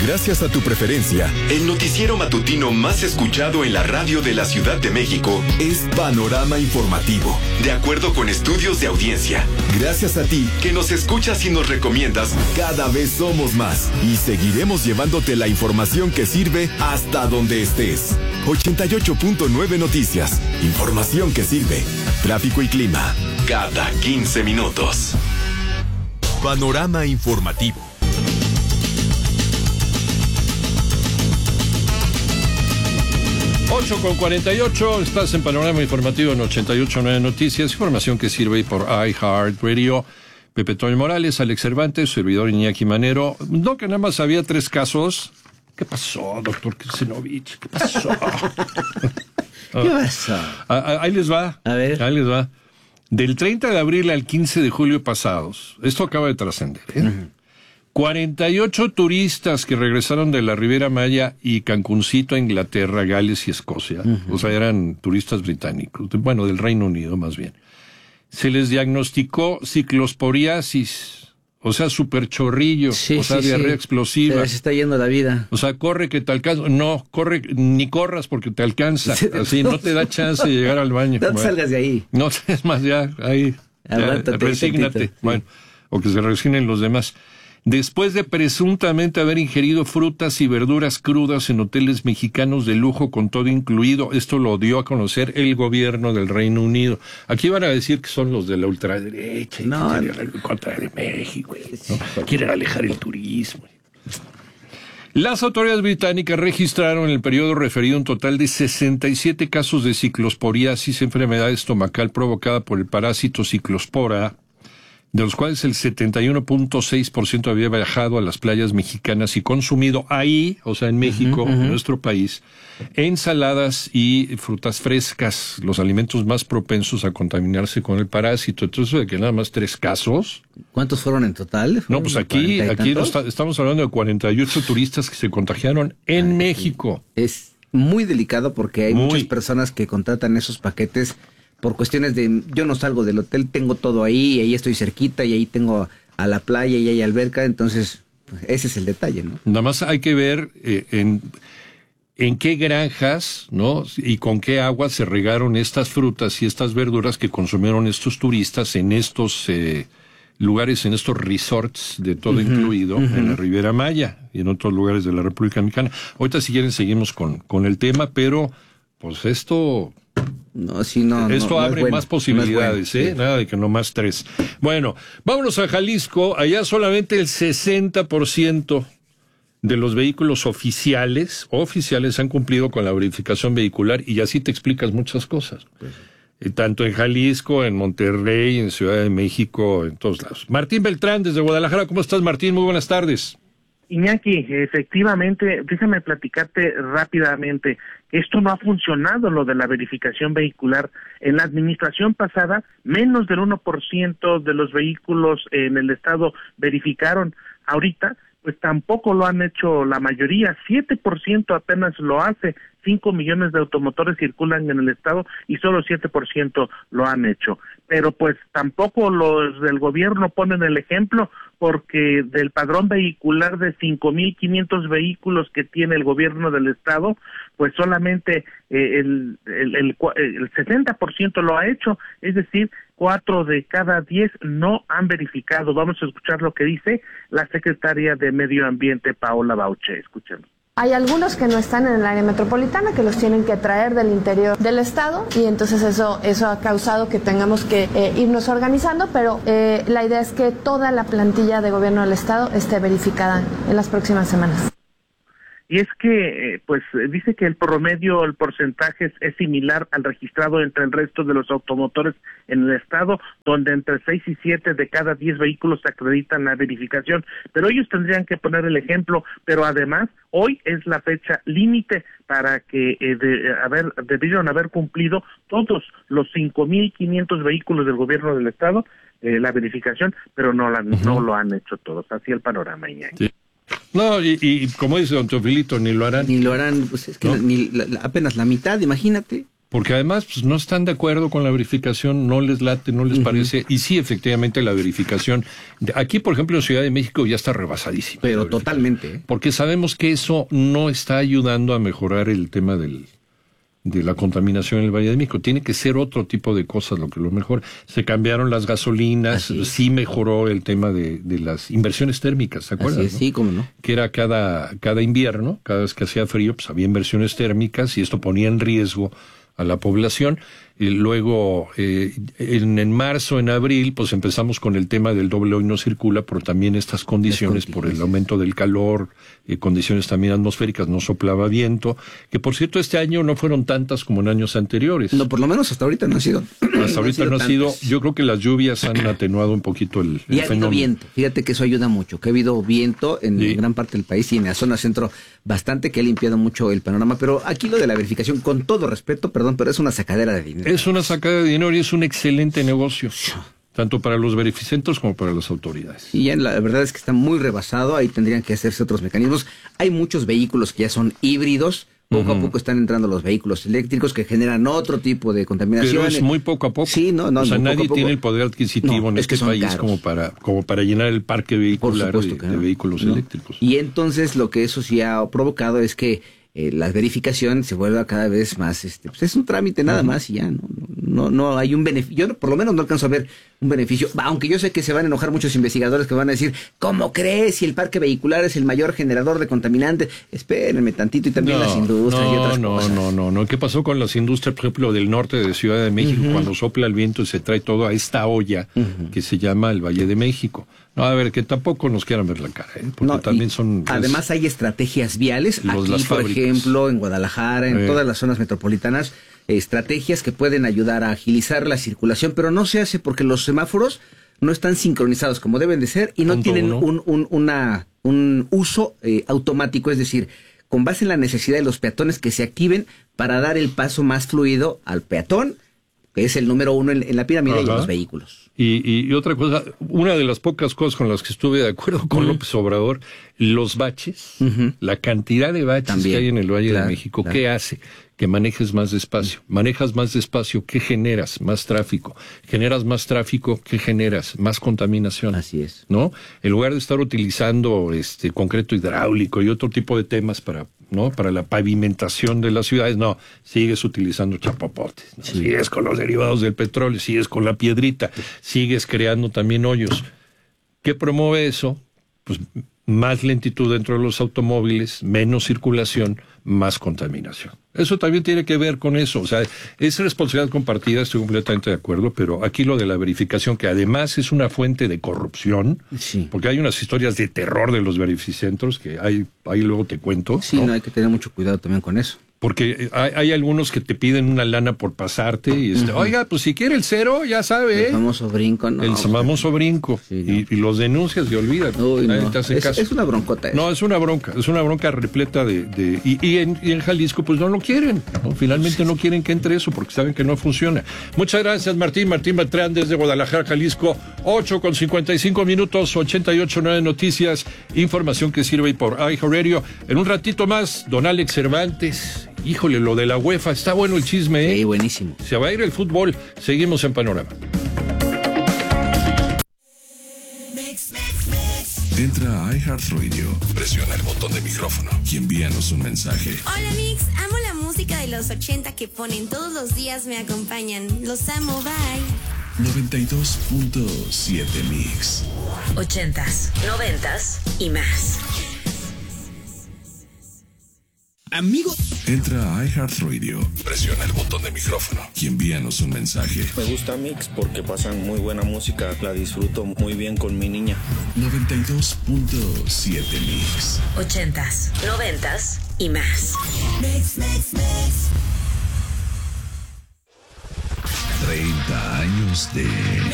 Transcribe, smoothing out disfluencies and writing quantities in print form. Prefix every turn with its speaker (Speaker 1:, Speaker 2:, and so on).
Speaker 1: Gracias a tu preferencia, el noticiero matutino más escuchado en la radio de la Ciudad de México es Panorama Informativo, de acuerdo con estudios de audiencia. Gracias a ti, que nos escuchas y nos recomiendas, cada vez somos más y seguiremos llevándote la información que sirve hasta donde estés. 88.9 Noticias, información que sirve. Tráfico y clima, cada 15 minutos. Panorama Informativo.
Speaker 2: 8:48, estás en Panorama Informativo en 88.9 Noticias, información que sirve por iHeartRadio. Pepe Toño Morales, Alex Cervantes, servidor Iñaki Manero. No, que nada más había 3 casos. ¿Qué pasó, doctor Krasinovich? ¿Qué pasó?
Speaker 3: ¿Qué pasó?
Speaker 2: Ahí les va.
Speaker 3: A ver.
Speaker 2: Ahí les va. Del 30 de abril al 15 de julio pasados, esto acaba de trascender, 48 turistas que regresaron de la Riviera Maya y Cancuncito a Inglaterra, Gales y Escocia, o sea, eran turistas británicos, bueno, del Reino Unido más bien. Se les diagnosticó ciclosporiasis, o sea, superchorrillo, diarrea explosiva.
Speaker 3: Se les está yendo la vida.
Speaker 2: O sea, corre que te alcanza, no, corre, ni corras porque te alcanza, así no te da chance de llegar al baño.
Speaker 3: No salgas de ahí.
Speaker 2: No, es más, ya, ahí, resígnate, bueno, o que se resignen los demás. Después de presuntamente haber ingerido frutas y verduras crudas en hoteles mexicanos de lujo con todo incluido, esto lo dio a conocer el gobierno del Reino Unido. Aquí van a decir que son los de la ultraderecha,
Speaker 3: no,
Speaker 2: que quieren en contra de México, ¿no? Quieren alejar el turismo. Las autoridades británicas registraron en el periodo referido un total de 67 casos de ciclosporiasis, enfermedad estomacal provocada por el parásito Ciclospora, de los cuales el 71.6% había viajado a las playas mexicanas y consumido ahí, o sea, en México, en nuestro país, ensaladas y frutas frescas, los alimentos más propensos a contaminarse con el parásito. Entonces, de que nada más 3 casos.
Speaker 3: ¿Cuántos fueron en total?
Speaker 2: No, pues aquí estamos hablando de 48 turistas que se contagiaron en México.
Speaker 3: Es muy delicado porque hay muchas personas que contratan esos paquetes por cuestiones de, yo no salgo del hotel, tengo todo ahí, y ahí estoy cerquita, y ahí tengo a la playa, y hay alberca, entonces, pues, ese es el detalle, ¿no?
Speaker 2: Nada más hay que ver en qué granjas, ¿no? Y con qué agua se regaron estas frutas y estas verduras que consumieron estos turistas en estos lugares, en estos resorts de todo incluido, en la Riviera Maya y en otros lugares de la República Mexicana. Ahorita, si quieren, seguimos con el tema, pero, pues esto... Esto abre más posibilidades, Nada de que no más 3. Bueno, vámonos a Jalisco. Allá solamente el 60% de los vehículos oficiales han cumplido con la verificación vehicular, y así te explicas muchas cosas. Tanto en Jalisco, en Monterrey, en Ciudad de México, en todos lados. Martín Beltrán, desde Guadalajara. ¿Cómo estás, Martín? Muy buenas tardes.
Speaker 4: Iñaki, efectivamente, déjame platicarte rápidamente. Esto no ha funcionado, lo de la verificación vehicular. En la administración pasada, menos del 1% de los vehículos en el estado verificaron. Ahorita, pues tampoco lo han hecho la mayoría, 7% apenas lo hace. 5 millones de automotores circulan en el estado y solo 7% lo han hecho. Pero pues tampoco los del gobierno ponen el ejemplo, porque del padrón vehicular de 5,500 vehículos que tiene el gobierno del estado, pues solamente el 60% lo ha hecho, es decir, 4 de cada 10 no han verificado. Vamos a escuchar lo que dice la secretaria de Medio Ambiente, Paola Bauche. Escuchemos.
Speaker 5: Hay algunos que no están en el área metropolitana, que los tienen que traer del interior del estado, y entonces eso ha causado que tengamos que irnos organizando, pero la idea es que toda la plantilla de gobierno del estado esté verificada en las próximas semanas.
Speaker 4: Y es que, pues, dice que el promedio, el porcentaje es similar al registrado entre el resto de los automotores en el estado, donde entre 6 y 7 de cada 10 vehículos acreditan la verificación. Pero ellos tendrían que poner el ejemplo, pero además, hoy es la fecha límite para que debieron haber cumplido todos los 5,500 vehículos del gobierno del estado, la verificación, pero no lo han hecho todos. Así el panorama, Iñaki.
Speaker 2: Sí. No, y como dice don Teofilito, ni lo harán.
Speaker 3: Pues es que ¿no? Apenas la mitad, imagínate.
Speaker 2: Porque además pues, no están de acuerdo con la verificación, no les late, no les parece. Y sí, efectivamente, la verificación. Aquí, por ejemplo, en Ciudad de México ya está rebasadísima.
Speaker 3: Pero totalmente.
Speaker 2: Porque sabemos que eso no está ayudando a mejorar el tema de la contaminación en el Valle de México. Tiene que ser otro tipo de cosas lo que lo mejora. Se cambiaron las gasolinas, sí mejoró el tema de las inversiones térmicas, ¿se acuerdan?
Speaker 3: Así es, ¿no? Sí, cómo no.
Speaker 2: Que era cada invierno, cada vez que hacía frío, pues había inversiones térmicas y esto ponía en riesgo a la población. Y luego, en marzo, en abril, pues empezamos con el tema del doble hoy no circula, pero también estas condiciones por el aumento del calor, condiciones también atmosféricas, no soplaba viento, que por cierto este año no fueron tantas como en años anteriores.
Speaker 3: No, por lo menos hasta ahorita no ha sido.
Speaker 2: Hasta ahorita no ha sido. Yo creo que las lluvias han atenuado un poquito el
Speaker 3: y ha
Speaker 2: fenómeno.
Speaker 3: habido viento. Fíjate que eso ayuda mucho, que ha habido viento en gran parte del país y en la zona centro bastante, que ha limpiado mucho el panorama. Pero aquí lo de la verificación, con todo respeto, perdón, pero es una sacadera de dinero.
Speaker 2: Es una sacada de dinero y es un excelente negocio, tanto para los verificentros como para las autoridades.
Speaker 3: Y ya la verdad es que está muy rebasado, ahí tendrían que hacerse otros mecanismos. Hay muchos vehículos que ya son híbridos, poco a poco están entrando los vehículos eléctricos que generan otro tipo de contaminación.
Speaker 2: Pero es muy poco a poco.
Speaker 3: Sí, no,
Speaker 2: o sea, nadie tiene el poder adquisitivo en este país como para llenar el parque vehicular de vehículos eléctricos.
Speaker 3: Y entonces lo que eso sí ha provocado es que la verificación se vuelva cada vez más, pues es un trámite nada más y ya, no hay un beneficio. Yo por lo menos no alcanzo a ver un beneficio, aunque yo sé que se van a enojar muchos investigadores que van a decir, ¿cómo crees si el parque vehicular es el mayor generador de contaminantes? Espérenme tantito, y también las industrias y otras cosas.
Speaker 2: No. ¿Qué pasó con las industrias, por ejemplo, del norte de Ciudad de México, cuando sopla el viento y se trae todo a esta olla que se llama el Valle de México? No, a ver, que tampoco nos quieran ver la cara, porque también son...
Speaker 3: Además hay estrategias viales, aquí por ejemplo, en Guadalajara, en todas las zonas metropolitanas, estrategias que pueden ayudar a agilizar la circulación, pero no se hace porque los semáforos no están sincronizados como deben de ser y no tienen un uso automático, es decir, con base en la necesidad de los peatones que se activen para dar el paso más fluido al peatón, que es el número uno en la pirámide, y los vehículos.
Speaker 2: Y otra cosa, una de las pocas cosas con las que estuve de acuerdo con López Obrador, los baches, la cantidad de baches también que hay en el Valle de México, ¿qué hace? Que manejes más despacio. Manejas más despacio, ¿qué generas? Más tráfico. Generas más tráfico, ¿qué generas? Más contaminación.
Speaker 3: Así es.
Speaker 2: ¿No? En lugar de estar utilizando concreto hidráulico y otro tipo de temas para la pavimentación de las ciudades, no, sigues utilizando chapopotes, ¿no? Sigues con los derivados del petróleo, sigues con la piedrita, sigues creando también hoyos. ¿Qué promueve eso? Pues más lentitud dentro de los automóviles, menos circulación, más contaminación. Eso también tiene que ver con eso, o sea, es responsabilidad compartida, estoy completamente de acuerdo, pero aquí lo de la verificación, que además es una fuente de corrupción, porque hay unas historias de terror de los verificentros que ahí luego te cuento.
Speaker 3: Sí, no, hay que tener mucho cuidado también con eso.
Speaker 2: Porque hay algunos que te piden una lana por pasarte y oiga, pues si quiere el cero, ya sabe.
Speaker 3: El famoso brinco, ¿no?
Speaker 2: El famoso brinco. Sí, no. Y los denuncias y olvídate.
Speaker 3: Uy, no. Es una broncota eso.
Speaker 2: No, es una bronca repleta y en Jalisco pues no lo quieren, ¿no? Finalmente no quieren que entre eso porque saben que no funciona. Muchas gracias, Martín Beltrán desde Guadalajara, Jalisco, 8:55 minutos, 88.9 Noticias, información que sirve por iHeartRadio. En un ratito más, don Alex Cervantes. Híjole, lo de la UEFA, está bueno el chisme,
Speaker 3: Sí, buenísimo.
Speaker 2: Se va a ir el fútbol, seguimos en Panorama.
Speaker 1: Entra a iHeartRadio, presiona el botón de micrófono y envíanos un mensaje.
Speaker 6: Hola Mix, amo la música de los 80 que ponen todos los días, me acompañan. Los amo, bye.
Speaker 1: 92.7 Mix.
Speaker 7: 80s, 90s y más.
Speaker 1: Amigo, entra a iHeartRadio, presiona el botón de micrófono y envíanos un mensaje.
Speaker 8: Me gusta Mix porque pasan muy buena música, la disfruto muy bien con mi niña.
Speaker 1: 92.7 Mix.
Speaker 7: 80s, 90s y más.
Speaker 6: Mix.
Speaker 1: 30 años de